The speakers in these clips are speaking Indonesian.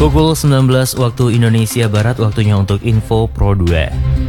Pukul 19 waktu Indonesia Barat, waktunya untuk Info Pro 2.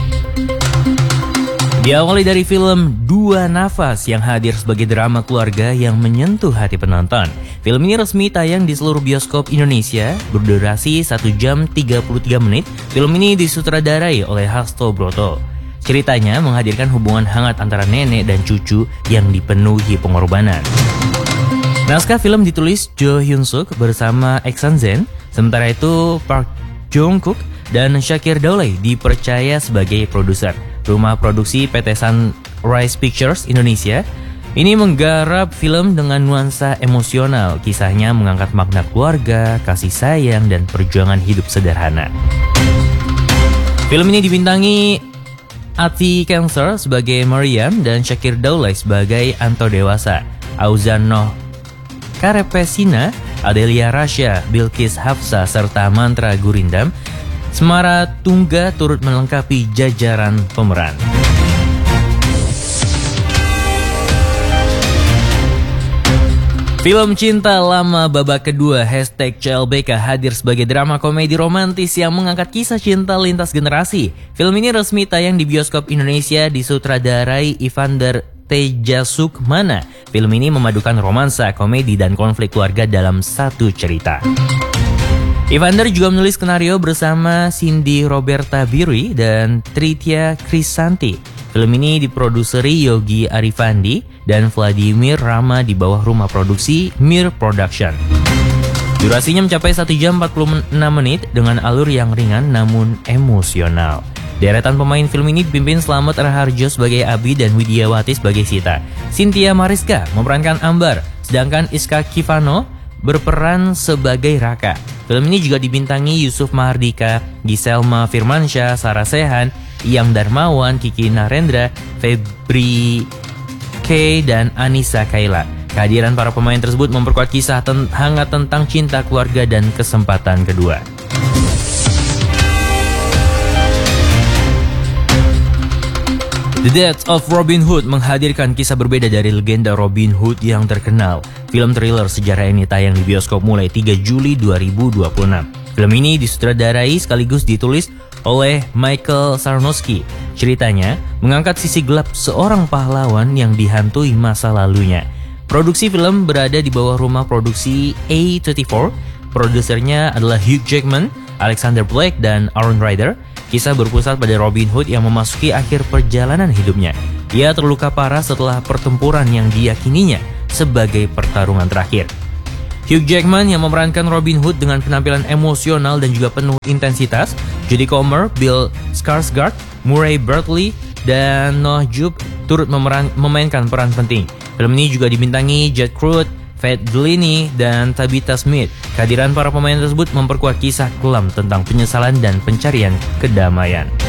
Diawali dari film Dua Nafas yang hadir sebagai drama keluarga yang menyentuh hati penonton. Film ini resmi tayang di seluruh bioskop Indonesia, berdurasi 1 jam 33 menit. Film ini disutradarai oleh Hasto Broto. Ceritanya menghadirkan hubungan hangat antara nenek dan cucu yang dipenuhi pengorbanan. Naskah film ditulis Jo Hyun Suk bersama Eksan Zen. Sementara itu Park Jong Kook dan Shakir Daulay dipercaya sebagai produser. Rumah produksi PT Sunrise Pictures Indonesia ini menggarap film dengan nuansa emosional. Kisahnya mengangkat makna keluarga, kasih sayang, dan perjuangan hidup sederhana. Film ini dibintangi Ati Cancer sebagai Mariam dan Shakir Daulay sebagai Anto Dewasa. Auzan Noh Karepesina, Adelia Rasya, Bilkis Hafsa, serta Mantra Gurindam Semara Tungga turut melengkapi jajaran pemeran. Film Cinta Lama babak kedua #CLBK hadir sebagai drama komedi romantis yang mengangkat kisah cinta lintas generasi. Film ini resmi tayang di bioskop Indonesia, disutradarai Evander Tejasukmana. Film ini memadukan romansa, komedi, dan konflik keluarga dalam satu cerita. Evander juga menulis skenario bersama Cindy Roberta Biri dan Tritya Krisanti. Film ini diproduseri Yogi Arifandi dan Vladimir Rama di bawah rumah produksi Mir Production. Durasinya mencapai 1 jam 46 menit dengan alur yang ringan namun emosional. Deretan pemain film ini dipimpin Slamet Raharjo sebagai Abi dan Widiawati sebagai Sita. Cynthia Mariska memerankan Ambar, sedangkan Iska Kivano berperan sebagai Raka. Film ini juga dibintangi Yusuf Mahardika, Giselma Firmansyah, Sarah Sehan, Iyam Darmawan, Kiki Narendra, Febri K, dan Anissa Kaila. Kehadiran para pemain tersebut memperkuat kisah hangat tentang cinta keluarga dan kesempatan kedua. The Death of Robin Hood menghadirkan kisah berbeda dari legenda Robin Hood yang terkenal. Film thriller sejarah ini tayang di bioskop mulai 3 Juli 2026. Film ini disutradarai sekaligus ditulis oleh Michael Sarnowski. Ceritanya mengangkat sisi gelap seorang pahlawan yang dihantui masa lalunya. Produksi film berada di bawah rumah produksi A24. Produsernya adalah Hugh Jackman, Alexander Black, dan Aaron Ryder. Kisah berpusat pada Robin Hood yang memasuki akhir perjalanan hidupnya. Ia terluka parah setelah pertempuran yang diyakininya sebagai pertarungan terakhir. Hugh Jackman yang memerankan Robin Hood dengan penampilan emosional dan juga penuh intensitas. Jodie Comer, Bill Skarsgård, Murray Bartley, dan Noh Jupe turut memainkan peran penting. Film ini juga dibintangi Jed Crute, Fat Delaney, dan Tabitha Smith. Kehadiran para pemain tersebut memperkuat kisah kelam tentang penyesalan dan pencarian kedamaian.